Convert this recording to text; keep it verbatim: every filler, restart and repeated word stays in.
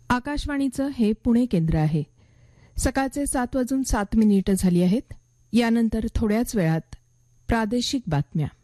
आकाशवाणीचं हे पुणे केंद्र आहे. सकाळचे सात वाजून सात मिनिटं झाली आहेत. यानंतर थोड्याच वेळात प्रादेशिक बातम्या.